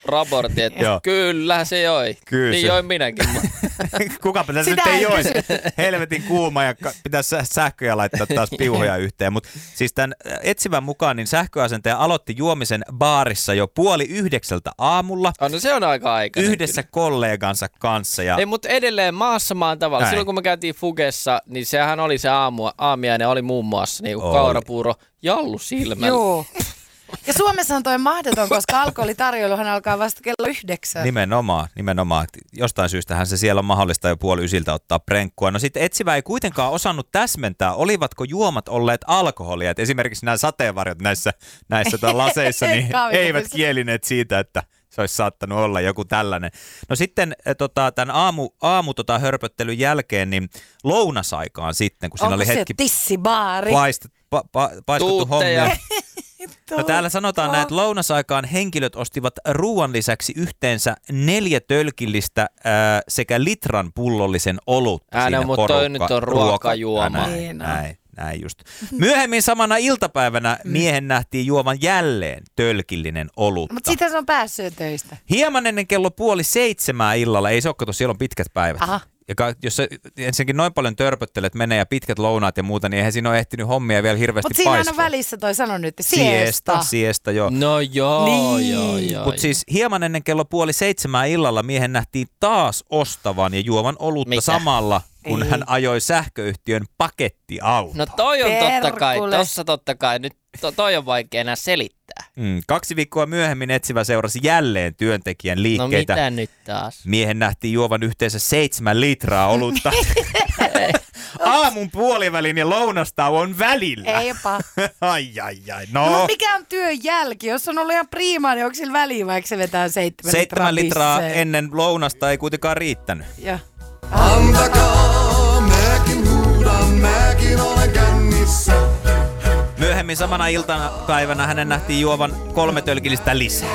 raportin, että kyllä se joi. Kyllä niin join minäkin. Kukapa tässä nyt ei joisi. Helvetin kuuma ja pitäisi sähköjä laittaa taas piuhoja yhteen. Mutta siis tämän etsivän mukaan niin sähköasentaja aloitti juomisen baarissa jo 8:30 aamulla. No se on aika aikainen. Yhdessä kollegansa kanssa. Ja... Ei, mutta edelleen maassa maan tavalla. Silloin kun me käytiin Fugessa, niin sehän oli se aamiainen, oli muun muassa niin kaurapuuro, jallu silmällä. Joo. Ja Suomessa on toi mahdoton, koska alkoholitarjoiluhan alkaa vasta kello 9. Nimenomaan. Jostain syystähän se siellä on mahdollista jo 8:30 ottaa prenkkua. No sitten etsivä ei kuitenkaan osannut täsmentää, olivatko juomat olleet alkoholia. Et esimerkiksi nämä sateenvarjot näissä laseissa niin eivät kielineet siitä, että se olisi saattanut olla joku tällainen. No sitten tämän aamu hörpöttelyn jälkeen, niin lounasaikaan sitten, kun siinä oli hetki tissibaari? Paistettu hommia. No täällä sanotaan näin, että lounasaikaan henkilöt ostivat ruoan lisäksi yhteensä 4 tölkillistä sekä litran pullollisen olutta siinä mutta toi nyt on ruokajuoma. Näin just. Myöhemmin samana iltapäivänä miehen nähtiin juovan jälleen tölkillinen olutta. Mutta siitä se on päässyt töistä. Hieman ennen kello 6:30 illalla, ei se ole, kato, siellä on pitkät päivät. Aha. Ja jos sä ensinnäkin noin paljon törpöttelet, menee ja pitkät lounaat ja muuta, niin eihän siinä ole ehtinyt hommia vielä hirveästi paistaa. Mutta siinä on välissä toi sano nyt, siesta, joo. No joo. Mutta siis hieman ennen kello 6:30 illalla miehen nähtiin taas ostavan ja juovan olutta samalla, kun hän ajoi sähköyhtiön pakettiautoa. No toi on totta kai, nyt toi on vaikea enää selittää. 2 viikkoa myöhemmin etsivä seurasi jälleen työntekijän liikkeitä. No mitä nyt taas? Miehen nähtiin juovan yhteensä 7 litraa olutta. Aamun puolivälin ja lounastauon välillä. Eipä. Ai. No mikä on työn jälki? Jos on ollut ihan priimaa, niin onko sillä väliä, vaikka se vetää 7 litraa ennen lounasta ei kuitenkaan riittänyt. Ja. Antakaa, mäkin huudan, mäkin olen kännissä. Myöhemmin samana iltapäivänä hänen nähtiin juovan 3 tölkillistä lisää.